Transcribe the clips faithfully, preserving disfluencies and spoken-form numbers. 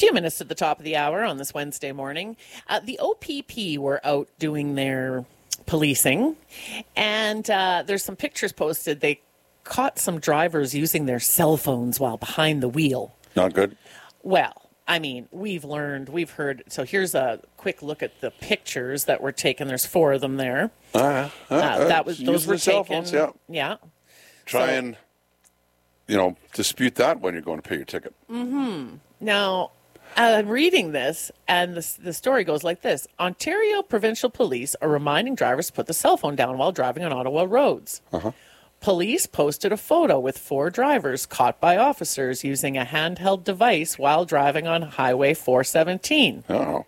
few minutes to the top of the hour on this Wednesday morning. Uh, the O P P were out doing their policing, and uh, there's some pictures posted. They caught some drivers using their cell phones while behind the wheel. Not good. Well, I mean, we've learned, we've heard. So here's a quick look at the pictures that were taken. There's four of them there. Uh, uh, Uh, that was those using were the cell taken. phones, yeah. Yeah. Try So- and, you know, dispute that when you're going to pay your ticket. Now, I'm reading this, and the, the story goes like this. Ontario Provincial Police are reminding drivers to put the cell phone down while driving on Ottawa roads. Uh-huh. Police posted a photo with four drivers caught by officers using a handheld device while driving on Highway four seventeen. Oh.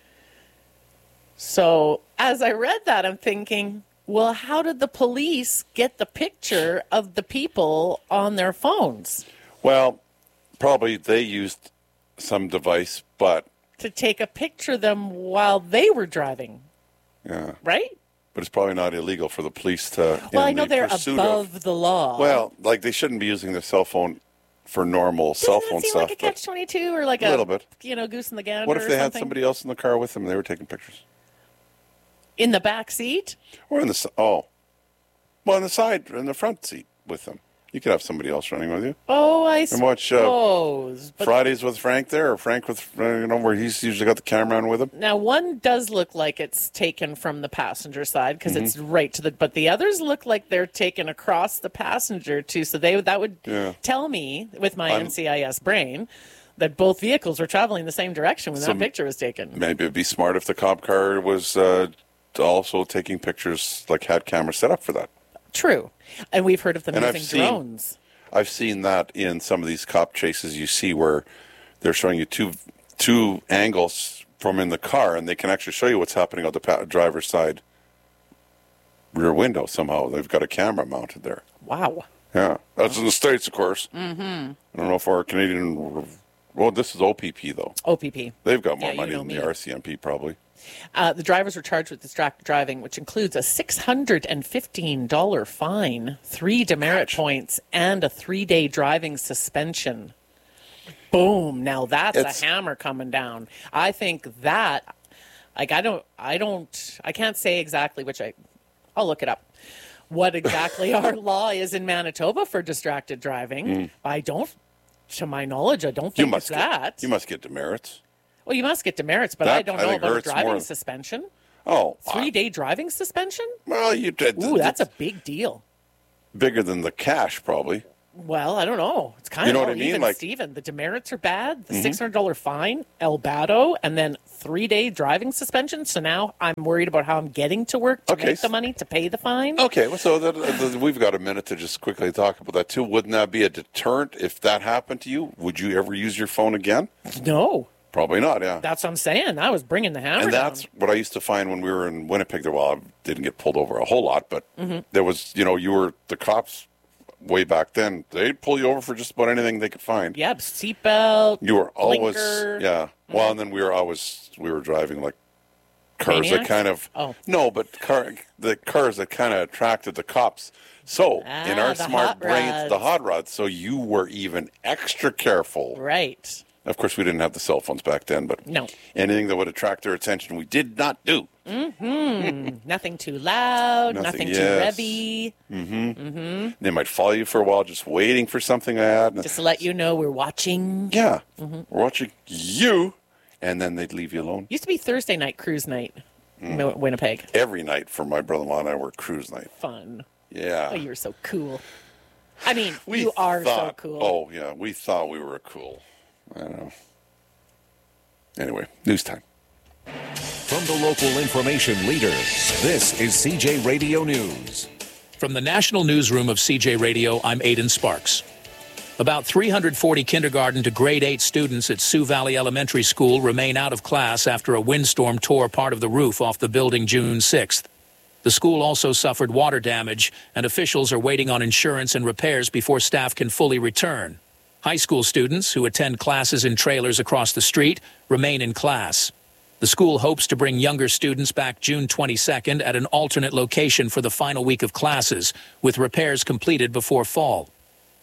So as I read that, I'm thinking, well, how did the police get the picture of the people on their phones Well, probably they used some device, but, to take a picture of them while they were driving, yeah. right? But it's probably not illegal for the police to. Well, in I know the they're pursuit above of, the law. Well, like they shouldn't be using their cell phone for normal cell Doesn't phone it seem stuff. like a catch twenty-two or like a a little bit. you know, goose in the gander? What if or they had something? somebody else in the car with them and they were taking pictures? In the back seat? Or in the s- oh, well, in the side, in the front seat with them. You could have somebody else running with you. Oh, I And watch uh, suppose. But Fridays with Frank there, or Frank with uh, you know where he's usually got the camera on with him. now one does look like it's taken from the passenger side because Mm-hmm. it's right to the. But the others look like they're taken across the passenger too. So they that would Yeah. tell me with my I'm- N C I S brain that both vehicles were traveling the same direction when Some- that picture was taken. Maybe it'd be smart if the cop car was uh, also taking pictures, like had cameras set up for that. True, and we've heard of them And I've using seen- drones. I've seen that in some of these cop chases you see where they're showing you two two angles from in the car, and they can actually show you what's happening on the pa- driver's side rear window somehow. They've got a camera mounted there. Wow. Yeah, that's in the States, of course. Mm-hmm. I don't know if our Canadian... Well, this is O P P, though. O P P. They've got more Yeah, you money know than me. the R C M P, probably. Uh, the drivers were charged with distracted driving, which includes a six hundred fifteen dollars fine, three demerit points, and a three-day driving suspension. Boom! Now that's It's- a hammer coming down. I think that, like, I don't, I don't, I can't say exactly which I, I'll look it up. What exactly our law is in Manitoba for distracted driving? I don't, to my knowledge, I don't You think must it's get, that. You must get demerits. Well, you must get demerits, but That, I don't I know think, about a hurts driving more. suspension. Oh, Three day driving suspension? well, you did. Ooh, that's a big deal. bigger than the cash, probably. Well, I don't know. It's kind You of know all what I mean? even, Like- Steven. The demerits are bad. The six hundred dollars fine, El Bado, and then three day driving suspension. So now I'm worried about how I'm getting to work to Okay, make the so- money to pay the fine. Okay, well, so that, that- we've got a minute to just quickly talk about that too. Wouldn't that be a deterrent if that happened to you? Would you ever use your phone again? No, Probably not. Yeah. that's what I'm saying. I was bringing the hammer And that's down. what I used to find when we were in Winnipeg. There, well, I didn't get pulled over a whole lot, but Mm-hmm. there was, you know, you were the cops way back then. They'd pull you over for just about anything they could find. Yep, seatbelt. You were always, blinker. yeah. Well, and then we were always, we were driving like cars that Maniacs? kind of, Oh. no, but car, the cars that kind of attracted the cops. So in Ah, our the smart hot brains, the rods. hot rods. So you were even extra careful. Right. Of course, we didn't have the cell phones back then, but No. anything that would attract their attention, we did not do. Nothing too loud. Nothing, Nothing, yes. too revvy. They might follow you for a while, just waiting for something to add. Just to let you know we're watching. Yeah, we're watching you, and then they'd leave you alone. Used to be Thursday night cruise night, Mm. Win- Winnipeg. Every night for my brother-in-law and I were cruise night. Fun. Yeah. Oh, you're so cool. I mean, We you are thought- so cool. Oh, yeah, we thought we were cool. I don't know. Anyway, news time. From the local information leader, this is C J Radio News. From the National Newsroom of C J Radio, I'm Aidan Sparks. About three hundred forty kindergarten to grade eight students at Sioux Valley Elementary School remain out of class after a windstorm tore part of the roof off the building June sixth. The school also suffered water damage, and officials are waiting on insurance and repairs before staff can fully return. High school students who attend classes in trailers across the street remain in class. The school hopes to bring younger students back June twenty-second at an alternate location for the final week of classes, with repairs completed before fall.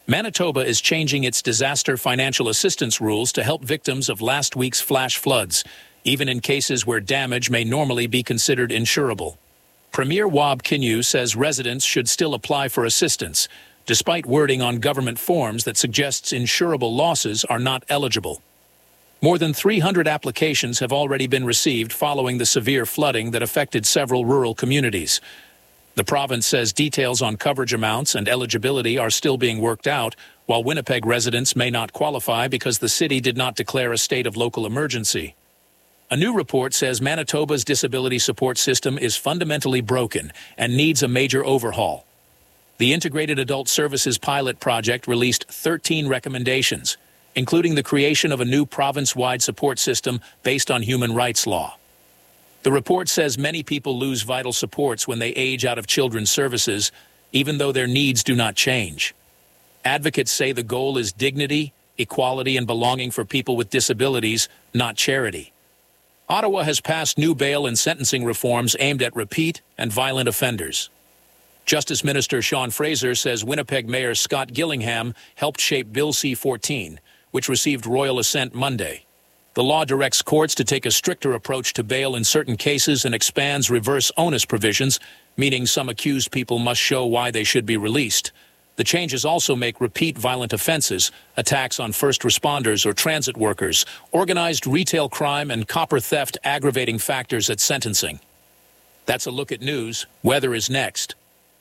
Manitoba is changing its disaster financial assistance rules to help victims of last week's flash floods, even in cases where damage may normally be considered insurable. Premier Wab Kinew says residents should still apply for assistance, despite wording on government forms that suggests insurable losses are not eligible. More than three hundred applications have already been received following the severe flooding that affected several rural communities. The province says details on coverage amounts and eligibility are still being worked out, while Winnipeg residents may not qualify because the city did not declare a state of local emergency. A new report says Manitoba's disability support system is fundamentally broken and needs a major overhaul. The Integrated Adult Services Pilot Project released thirteen recommendations, including the creation of a new province-wide support system based on human rights law. The report says many people lose vital supports when they age out of children's services, even though their needs do not change. Advocates say the goal is dignity, equality, and belonging for people with disabilities, not charity. Ottawa has passed new bail and sentencing reforms aimed at repeat and violent offenders. Justice Minister Sean Fraser says Winnipeg Mayor Scott Gillingham helped shape Bill C fourteen, which received royal assent Monday. The law directs courts to take a stricter approach to bail in certain cases and expands reverse onus provisions, meaning some accused people must show why they should be released. The changes also make repeat violent offenses, attacks on first responders or transit workers, organized retail crime, and copper theft aggravating factors at sentencing. That's a look at news. Weather is next.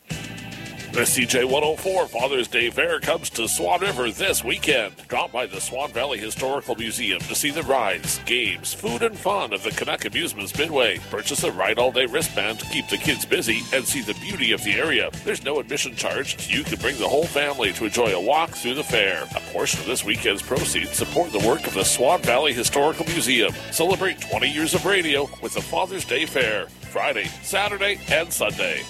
The C J one oh four Father's Day Fair comes to Swan River this weekend. Drop by the Swan Valley Historical Museum to see the rides, games, food, and fun of the Canuck Amusements Midway. Purchase a Ride All Day wristband to keep the kids busy and see the beauty of the area. There's no admission charge, so you can bring the whole family to enjoy a walk through the fair. A portion of this weekend's proceeds support the work of the Swan Valley Historical Museum. Celebrate twenty years of radio with the Father's Day Fair, Friday, Saturday, and Sunday.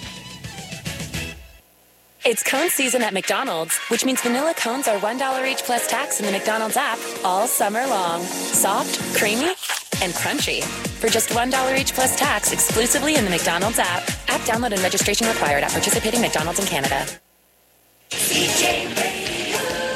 It's cone season at McDonald's, which means vanilla cones are one dollar each plus tax in the McDonald's app all summer long. Soft, creamy, and crunchy. For just one dollar each plus tax exclusively in the McDonald's app. App download and registration required at participating McDonald's in Canada. C J Radio,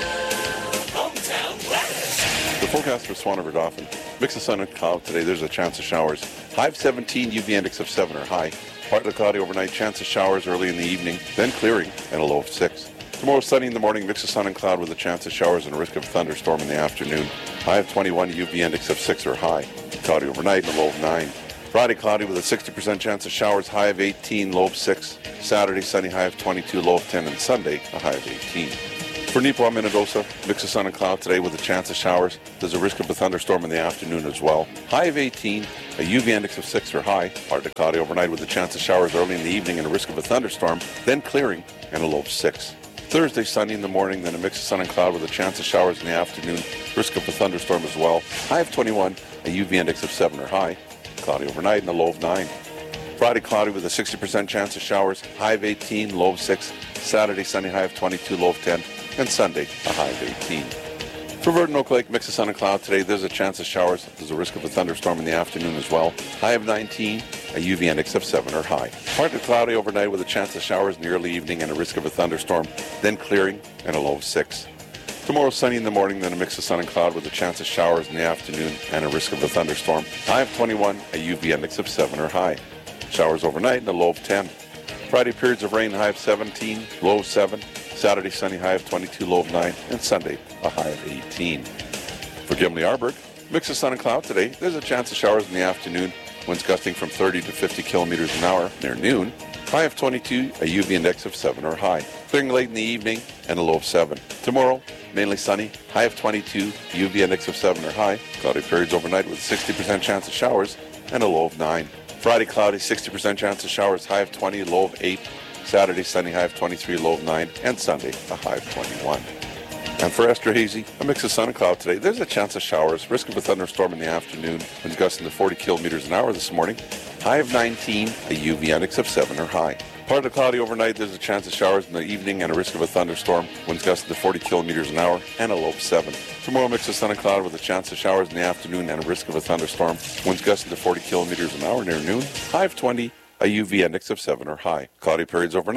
hometown weather. The forecast for Swan River Dauphin. Mix of sun and cloud today. There's a chance of showers. High of seventeen, U V index of seven or high. Partly cloudy overnight, chance of showers early in the evening, then clearing, and a low of six. Tomorrow sunny in the morning, mix of sun and cloud with a chance of showers and a risk of thunderstorm in the afternoon. High of twenty-one, U V index of six or high. Cloudy overnight and a low of nine. Friday cloudy with a sixty percent chance of showers, high of eighteen, low of six. Saturday sunny, high of twenty-two, low of ten, and Sunday a high of eighteen. For Nipawin, Minnedosa, mix of sun and cloud today with a chance of showers. There's a risk of a thunderstorm in the afternoon as well. High of eighteen, a U V index of six or high. Partly cloudy overnight with a chance of showers early in the evening and a risk of a thunderstorm, then clearing and a low of six. Thursday sunny in the morning, then a mix of sun and cloud with a chance of showers in the afternoon, risk of a thunderstorm as well. High of twenty-one, a U V index of seven or high. Cloudy overnight and a low of nine. Friday cloudy with a sixty percent chance of showers, high of eighteen, low of six. Saturday sunny, high of twenty-two, low of ten. And Sunday, a high of eighteen. For Virgin Oak Lake, mix of sun and cloud today. There's a chance of showers. There's a risk of a thunderstorm in the afternoon as well. High of nineteen, a U V index of seven or high. Partly cloudy overnight with a chance of showers in the early evening and a risk of a thunderstorm, then clearing and a low of six. Tomorrow sunny in the morning, then a mix of sun and cloud with a chance of showers in the afternoon and a risk of a thunderstorm. High of twenty-one, a U V index of seven or high. Showers overnight and a low of ten. Friday periods of rain, high of seventeen, low of seven. Saturday, sunny, high of twenty-two, low of nine, and Sunday, a high of eighteen. For Gimli-Arburg, mix of sun and cloud today. There's a chance of showers in the afternoon, winds gusting from thirty to fifty kilometers an hour near noon. High of twenty-two, a U V index of seven or high. Clearing late in the evening, and a low of seven. Tomorrow, mainly sunny, high of twenty-two, U V index of seven or high. Cloudy periods overnight with a sixty percent chance of showers, and a low of nine. Friday, cloudy, sixty percent chance of showers, high of twenty, low of eight. Saturday, sunny, high of twenty-three, low of nine, and Sunday, a high of twenty-one. And for Esterhazy, a mix of sun and cloud today. There's a chance of showers, risk of a thunderstorm in the afternoon, winds gusting to forty kilometers an hour this morning. High of nineteen, a U V index of seven or high. Partly cloudy overnight, there's a chance of showers in the evening and a risk of a thunderstorm, winds gusting to forty kilometers an hour, and a low of seven. Tomorrow, mix of sun and cloud with a chance of showers in the afternoon and a risk of a thunderstorm, winds gusting to forty kilometers an hour near noon. High of twenty. A U V index of seven or high. Cloudy periods overnight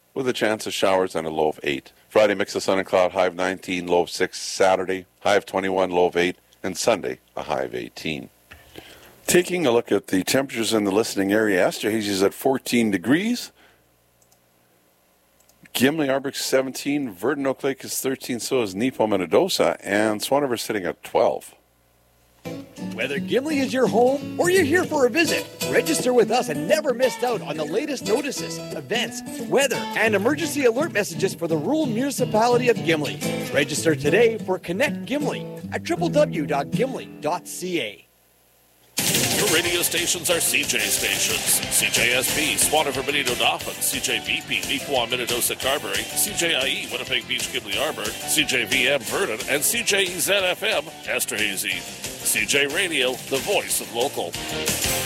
with a chance of showers and a low of eight. Friday, mix of sun and cloud, high of nineteen, low of six. Saturday, high of twenty-one, low of eight. And Sunday, a high of eighteen. Taking a look at the temperatures in the listening area, Esterhazy is at fourteen degrees. Gimli Arbrook seventeen, Verdon Oak Lake is thirteen, so is Nepo Minnedosa, and Swan River sitting at twelve. Whether Gimli is your home or you're here for a visit, register with us and never miss out on the latest notices, events, weather, and emergency alert messages for the rural municipality of Gimli. Register today for Connect Gimli at w w w dot gimli dot c a. Your radio stations are C J stations. C J S B, Swan River, Benito, Dauphin. C J V P, Neepawa, Minnedosa, Carberry. C J I E, Winnipeg Beach, Gimli, Arbor. C J V M, Verdon. And C J E Z F M, Esterhazy. C J Radio, the voice of local.